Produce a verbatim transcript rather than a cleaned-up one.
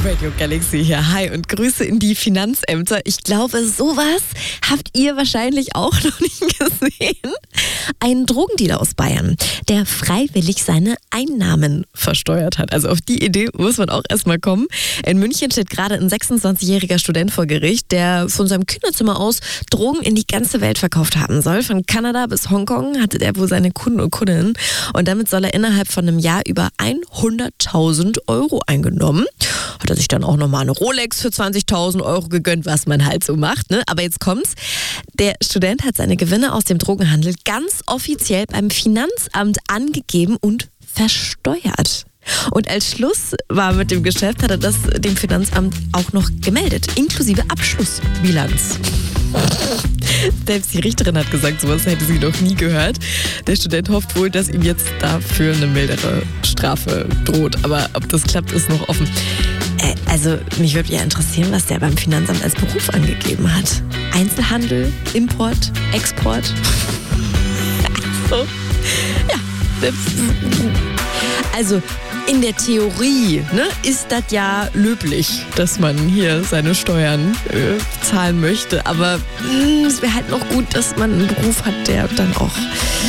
Radio Galaxy hier. Hi und Grüße in die Finanzämter. Ich glaube, sowas habt ihr wahrscheinlich auch noch nicht gesehen. Ein Drogendealer aus Bayern, der freiwillig seine Einnahmen versteuert hat. Also auf die Idee muss man auch erstmal kommen. In München steht gerade ein sechsundzwanzigjähriger Student vor Gericht, der von seinem Kinderzimmer aus Drogen in die ganze Welt verkauft haben soll. Von Kanada bis Hongkong hatte der wohl seine Kunden und Kundinnen. Und damit soll er innerhalb von einem Jahr über hunderttausend Euro eingenommen. Hat er sich dann auch nochmal eine Rolex für zwanzigtausend Euro gegönnt, was man halt so macht. Ne? Aber jetzt kommt's. Der Student hat seine Gewinne aus dem Drogenhandel ganz offiziell beim Finanzamt angegeben und versteuert. Und als Schluss war mit dem Geschäft, hat er das dem Finanzamt auch noch gemeldet, inklusive Abschlussbilanz. Selbst die Richterin hat gesagt, sowas hätte sie noch nie gehört. Der Student hofft wohl, dass ihm jetzt dafür eine mildere Strafe droht. Aber ob das klappt, ist noch offen. Äh, also mich würde ja interessieren, was der beim Finanzamt als Beruf angegeben hat. Einzelhandel, Import, Export. So. Ja. Also in der Theorie, ne, ist das ja löblich, dass man hier seine Steuern äh, zahlen möchte. Aber mh, es wäre halt noch gut, dass man einen Beruf hat, der dann auch